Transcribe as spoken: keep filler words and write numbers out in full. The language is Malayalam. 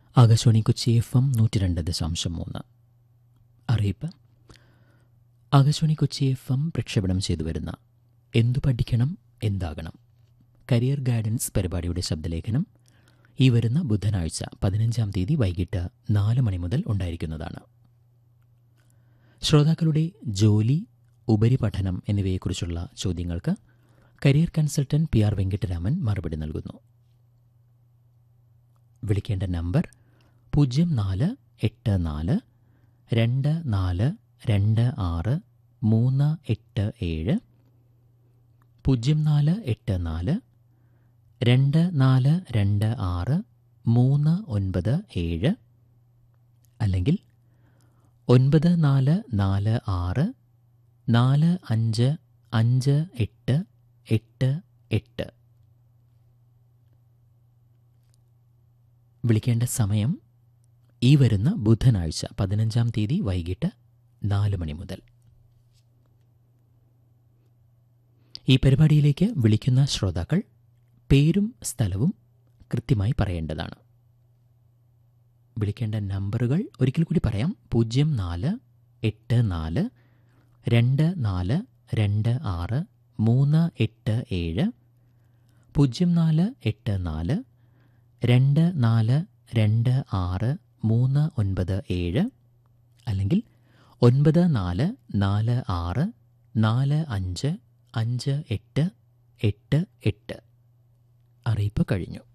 ആകാശവാണി കൊച്ചി എഫ് എം നൂറ്റി രണ്ട് ദശാംശം മൂന്ന്. അറിയിപ്പ്. ആകാശവാണി കൊച്ചി എഫ് എം പ്രക്ഷേപണം ചെയ്തു വരുന്ന എന്തു പഠിക്കണം എന്താകണം കരിയർ ഗൈഡൻസ് പരിപാടിയുടെ ശബ്ദലേഖനം ഈ വരുന്ന ബുധനാഴ്ച പതിനഞ്ചാം തീയതി വൈകിട്ട് നാല് മണി മുതൽ ഉണ്ടായിരിക്കുന്നതാണ്. ശ്രോതാക്കളുടെ ജോലി, ഉപരിപഠനം എന്നിവയെക്കുറിച്ചുള്ള ചോദ്യങ്ങൾക്ക് career consultant P R Venkitaraman മറുപടി നൽകുന്നു. വിളിക്കേണ്ട നമ്പർ പൂജ്യം നാല് എട്ട് നാല് രണ്ട് നാല് രണ്ട് ആറ് മൂന്ന് എട്ട് ഏഴ്, പൂജ്യം നാല് എട്ട് നാല് രണ്ട് നാല് രണ്ട് ആറ് മൂന്ന് ഒൻപത് ഏഴ്, അല്ലെങ്കിൽ ഒൻപത് നാല് നാല് ആറ് നാല് അഞ്ച് അഞ്ച് എട്ട് എട്ട് എട്ട്. വിളിക്കേണ്ട സമയം ഈ വരുന്ന ബുധനാഴ്ച പതിനഞ്ചാം തീയതി വൈകിട്ട് നാല് മണി മുതൽ. ഈ പരിപാടിയിലേക്ക് വിളിക്കുന്ന ശ്രോതാക്കൾ പേരും സ്ഥലവും കൃത്യമായി പറയേണ്ടതാണ്. വിളിക്കേണ്ട നമ്പറുകൾ ഒരിക്കൽ കൂടി പറയാം. പൂജ്യം നാല് എട്ട് നാല് രണ്ട് നാല് രണ്ട് ആറ് മൂന്ന് എട്ട് ഏഴ്, പൂജ്യം നാല് എട്ട് നാല് രണ്ട് നാല് രണ്ട് ആറ് മൂന്ന് ഒൻപത് ഏഴ്, അല്ലെങ്കിൽ ഒൻപത് നാല് നാല് ആറ് നാല് അഞ്ച് അഞ്ച് എട്ട് എട്ട് എട്ട്. അറിയിപ്പ് കഴിഞ്ഞു.